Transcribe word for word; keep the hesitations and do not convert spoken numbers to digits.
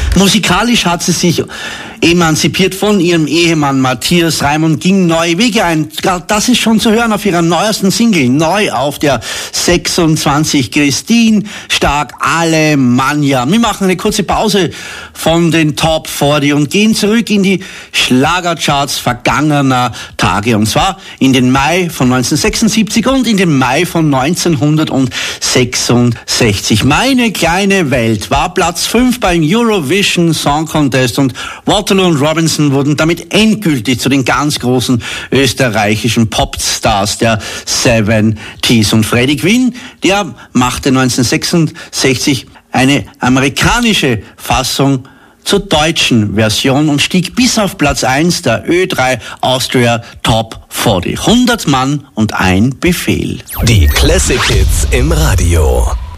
Musikalisch hat sie sich emanzipiert von ihrem Ehemann Matthias Raimund, ging neue Wege ein. Das ist schon zu hören auf ihrer neuesten Single, neu auf der sechsundzwanzig, Christine Stark, Alemannia. Wir machen eine kurze Pause von den Top vierzig und gehen zurück in die Schlagercharts vergangener Tage. Und zwar in den Mai von neunzehnhundertsechsundsiebzig und in den Mai von neunzehnhundertsechsundsechzig. Meine kleine Welt war Platz fünf beim Eurovision Song Contest und Waterloo und Robinson wurden damit endgültig zu den ganz großen österreichischen Popstars der siebziger. Und Freddie Quinn, der machte neunzehnhundertsechsundsechzig eine amerikanische Fassung zur deutschen Version und stieg bis auf Platz eins der Ö drei Austria Top vierzig. hundert Mann und ein Befehl. Die Classic Hits im Radio.